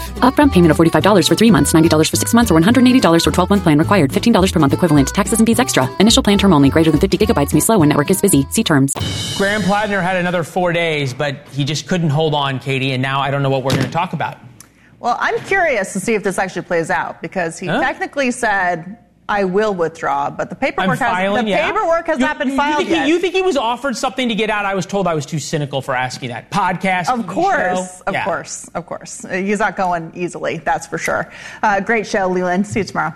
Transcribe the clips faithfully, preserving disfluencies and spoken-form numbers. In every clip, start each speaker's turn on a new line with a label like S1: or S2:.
S1: Upfront payment of forty-five dollars for three months, ninety dollars for six months, or one hundred eighty dollars for twelve-month plan required. fifteen dollars per month equivalent. Taxes and fees extra. Initial plan term only. Greater than fifty gigabytes may slow when network is busy. See terms.
S2: Graham Plattner had another four days, but he just couldn't hold on, Katie, and now I don't know what we're going to talk about.
S3: Well, I'm curious to see if this actually plays out, because he huh? technically said, I will withdraw, but the paperwork,
S2: filing,
S3: has, the
S2: yeah.
S3: paperwork has
S2: you,
S3: not been
S2: you,
S3: filed
S2: you think
S3: yet.
S2: He, you think he was offered something to get out? I was told I was too cynical for asking that. Podcast,
S3: Of course,
S2: show?
S3: of
S2: yeah.
S3: course, of course. He's not going easily, that's for sure. Uh, great show, Leland. See you tomorrow.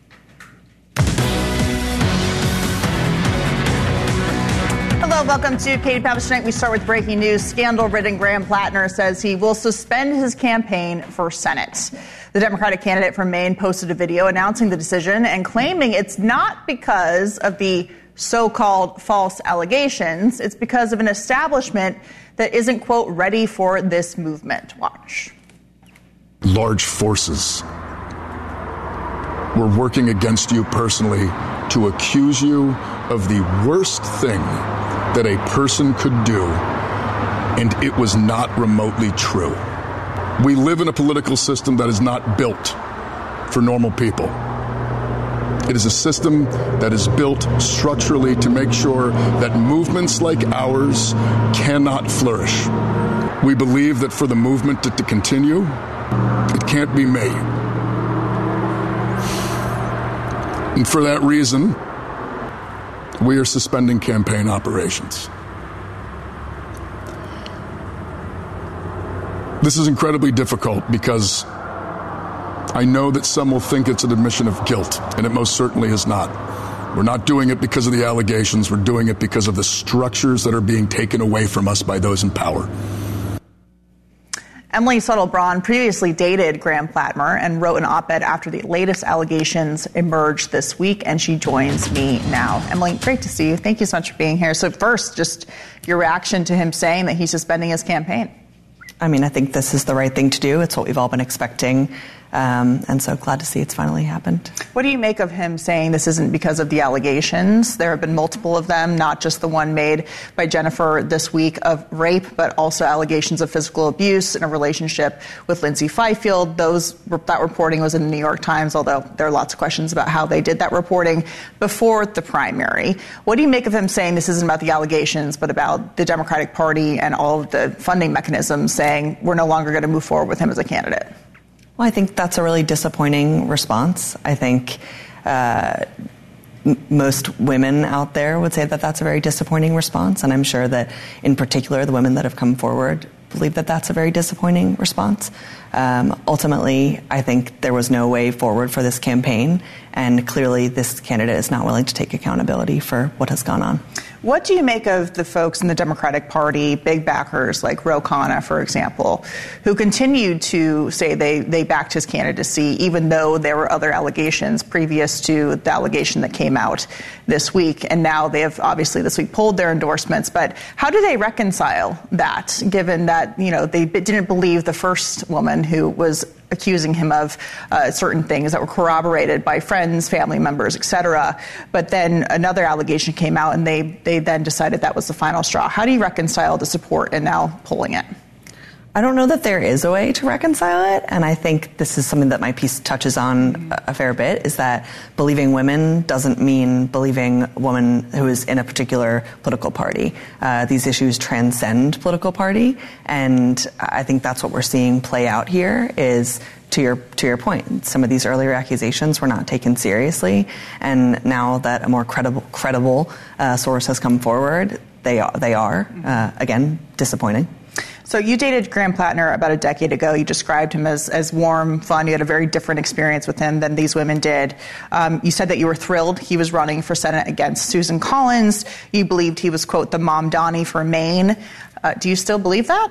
S3: Hello, welcome to Katie Pavlich Tonight. We start with breaking news. Scandal-ridden Graham Plattner says he will suspend his campaign for Senate. The Democratic candidate from Maine posted a video announcing the decision and claiming it's not because of the so-called false allegations. It's because of an establishment that isn't, quote, ready for this movement. Watch.
S4: Large forces were working against you personally to accuse you of the worst thing that a person could do, and it was not remotely true. We live in a political system that is not built for normal people. It is a system that is built structurally to make sure that movements like ours cannot flourish. We believe that for the movement to, to continue, it can't be made. And for that reason, we are suspending campaign operations. This is incredibly difficult because I know that some will think it's an admission of guilt, and it most certainly is not. We're not doing it because of the allegations. We're doing it because of the structures that are being taken away from us by those in power.
S3: Emily Suttle-Braun previously dated Graham Plattner and wrote an op-ed after the latest allegations emerged this week, and she joins me now. Emily, great to see you. Thank you so much for being here. So first, just your reaction to him saying that he's suspending his campaign.
S5: I mean, I think this is the right thing to do. It's what we've all been expecting. Um, and so glad to see it's finally happened.
S3: What do you make of him saying this isn't because of the allegations? There have been multiple of them, not just the one made by Jennifer this week of rape, but also allegations of physical abuse in a relationship with Lindsay Fifield. Those, that reporting was in the New York Times, although there are lots of questions about how they did that reporting before the primary. What do you make of him saying this isn't about the allegations, but about the Democratic Party and all of the funding mechanisms saying we're no longer going to move forward with him as a candidate?
S5: Well, I think that's a really disappointing response. I think uh, m- most women out there would say that that's a very disappointing response. And I'm sure that in particular, the women that have come forward believe that that's a very disappointing response. Um, ultimately, I think there was no way forward for this campaign. And clearly, this candidate is not willing to take accountability for what has gone on.
S3: What do you make of the folks in the Democratic Party, big backers like Ro Khanna, for example, who continued to say they, they backed his candidacy, even though there were other allegations previous to the allegation that came out this week? And now they have obviously this week pulled their endorsements. But how do they reconcile that, given that, you know, they didn't believe the first woman who was accusing him of uh, certain things that were corroborated by friends, family members, et cetera. But then another allegation came out, and they, they then decided that was the final straw. How do you reconcile the support and now pulling it?
S5: I don't know that there is a way to reconcile it, and I think this is something that my piece touches on a fair bit, is that believing women doesn't mean believing a woman who is in a particular political party. Uh, these issues transcend political party, and I think that's what we're seeing play out here is, to your to your point, some of these earlier accusations were not taken seriously, and now that a more credible credible uh, source has come forward, they are, they are uh, again, disappointing.
S3: So you dated Graham Plattner about a decade ago. You described him as, as warm, fun. You had a very different experience with him than these women did. Um, you said that you were thrilled he was running for Senate against Susan Collins. You believed he was, quote, the Mom Donnie for Maine. Uh, do you still believe that?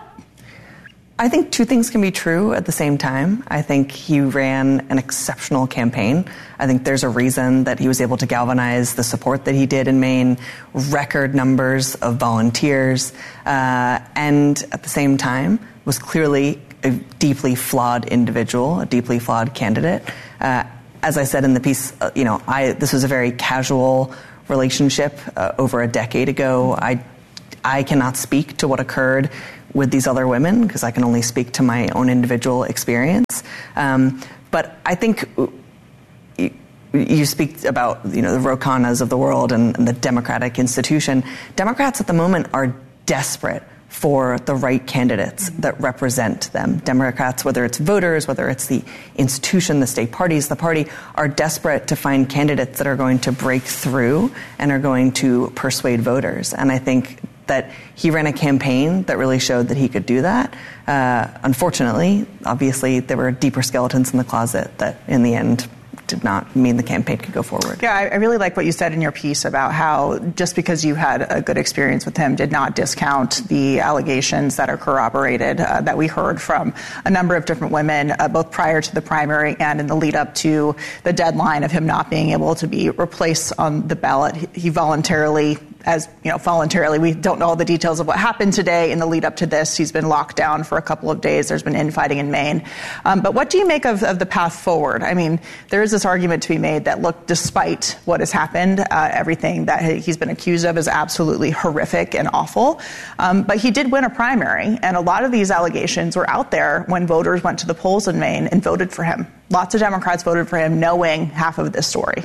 S5: I think two things can be true at the same time. I think he ran an exceptional campaign. I think there's a reason that he was able to galvanize the support that he did in Maine, record numbers of volunteers, uh, and at the same time was clearly a deeply flawed individual, a deeply flawed candidate. Uh, as I said in the piece, uh, you know, I, this was a very casual relationship uh, over a decade ago. I, I cannot speak to what occurred with these other women because I can only speak to my own individual experience. Um, but I think you, you speak about, you know, the Ro Khannas of the world and, and the Democratic institution. Democrats at the moment are desperate for the right candidates that represent them. Democrats, whether it's voters, whether it's the institution, the state parties, the party, are desperate to find candidates that are going to break through and are going to persuade voters. And I think that he ran a campaign that really showed that he could do that. Uh, unfortunately, obviously, there were deeper skeletons in the closet that, in the end, did not mean the campaign could go forward.
S3: Yeah, I, I really like what you said in your piece about how just because you had a good experience with him did not discount the allegations that are corroborated uh, that we heard from a number of different women, uh, both prior to the primary and in the lead up to the deadline of him not being able to be replaced on the ballot. He, he voluntarily As you know, voluntarily, we don't know all the details of what happened today in the lead up to this. He's been locked down for a couple of days. There's been infighting in Maine. Um, but what do you make of, of the path forward? I mean, there is this argument to be made that, look, despite what has happened, uh, everything that he's been accused of is absolutely horrific and awful. Um, but he did win a primary, and a lot of these allegations were out there when voters went to the polls in Maine and voted for him. Lots of Democrats voted for him knowing half of this story.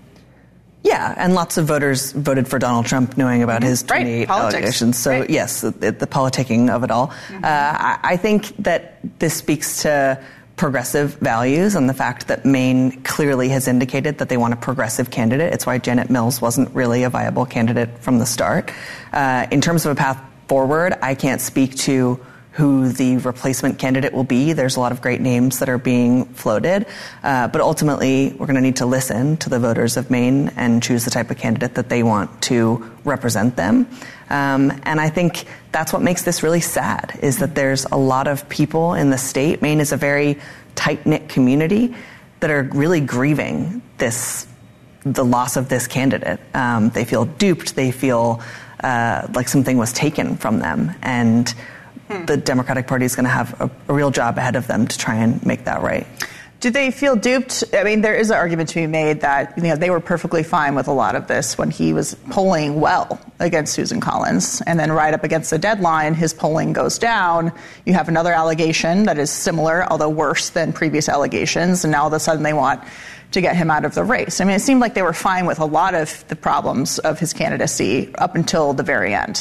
S5: Yeah, and lots of voters voted for Donald Trump knowing about his twenty-eight
S3: right.
S5: allegations. So,
S3: right.
S5: yes, the, the politicking of it all. Mm-hmm. Uh, I, I think that this speaks to progressive values and the fact that Maine clearly has indicated that they want a progressive candidate. It's why Janet Mills wasn't really a viable candidate from the start. Uh, in terms of a path forward, I can't speak to who the replacement candidate will be. There's a lot of great names that are being floated. Uh, but ultimately, we're going to need to listen to the voters of Maine and choose the type of candidate that they want to represent them. Um, and I think that's what makes this really sad, is that there's a lot of people in the state. Maine is a very tight-knit community that are really grieving this, the loss of this candidate. Um, they feel duped. They feel uh, like something was taken from them. And the Democratic Party is going to have a, a real job ahead of them to try and make that right.
S3: Do they feel duped? I mean, there is an argument to be made that, you know, they were perfectly fine with a lot of this when he was polling well against Susan Collins. And then right up against the deadline, his polling goes down. You have another allegation that is similar, although worse than previous allegations. And now all of a sudden they want to get him out of the race. I mean, it seemed like they were fine with a lot of the problems of his candidacy up until the very end.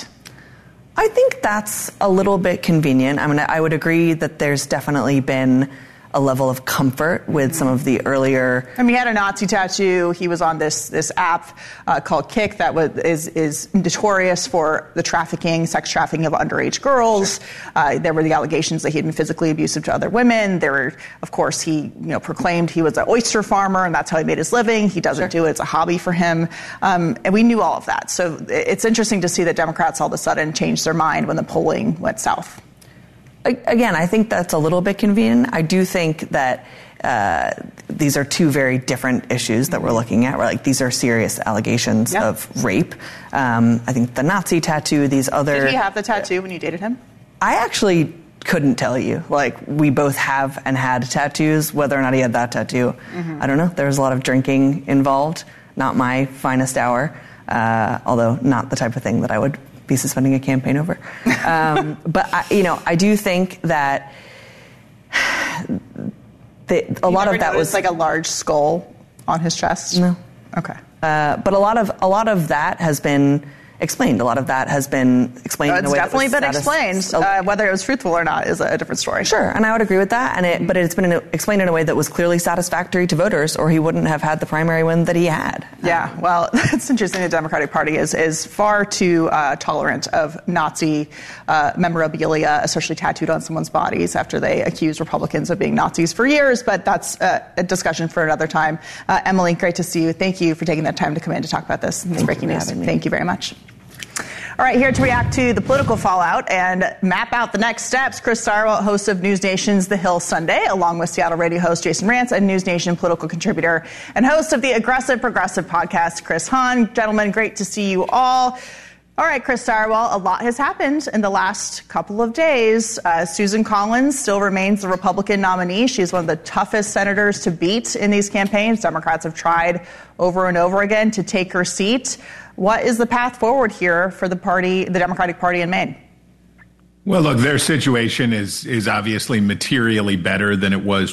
S5: I think that's a little bit convenient. I mean, I would agree that there's definitely been a level of comfort with some of the earlier.
S3: I mean, he had a Nazi tattoo. He was on this this app uh, called Kik that was is is notorious for the trafficking, sex trafficking of underage girls. Sure. Uh, there were the allegations that he had been physically abusive to other women. There were, of course, he you know proclaimed he was an oyster farmer and that's how he made his living. He doesn't sure. do it; it's a hobby for him, um, and we knew all of that. So it's interesting to see that Democrats all of a sudden changed their mind when the polling went south.
S5: Again, I think that's a little bit convenient. I do think that uh, these are two very different issues that we're looking at. Like, these are serious allegations yeah. of rape. Um, I think the Nazi tattoo, these other...
S3: Did he have the tattoo when you dated him?
S5: I actually couldn't tell you. Like, we both have and had tattoos. Whether or not he had that tattoo, mm-hmm. I don't know. There was a lot of drinking involved. Not my finest hour, uh, although not the type of thing that I would be suspending a campaign over. Um, but, I, you know, I do think that the, a
S3: you
S5: lot of that was
S3: like a large skull on his chest.
S5: No.
S3: Okay.
S5: Uh, but a lot of a lot of that has been explained. A lot of that has been explained
S3: uh,
S5: in a way
S3: It's definitely been
S5: status-
S3: explained. Uh, whether it was truthful or not is a different story.
S5: Sure, and I would agree with that. And it, but it's been in a, explained in a way that was clearly satisfactory to voters, or he wouldn't have had the primary win that he had.
S3: Yeah, well, it's interesting. The Democratic Party is is far too uh, tolerant of Nazi uh, memorabilia, especially tattooed on someone's bodies, after they accused Republicans of being Nazis for years. But that's uh, a discussion for another time. Uh, Emily, great to see you. Thank you for taking the time to come in to talk about this. It's breaking news. Thank you very much. All right, here to react to the political fallout and map out the next steps, Chris Stirewalt, host of News Nation's The Hill Sunday, along with Seattle radio host Jason Rantz and News Nation political contributor and host of the Aggressive Progressive podcast, Chris Hahn. Gentlemen, great to see you all. All right, Chris Stirewalt, a lot has happened in the last couple of days. Uh, Susan Collins still remains the Republican nominee. She's one of the toughest senators to beat in these campaigns. Democrats have tried over and over again to take her seat. What is the path forward here for the party, the Democratic Party in Maine?
S6: Well, look, their situation is is obviously materially better than it was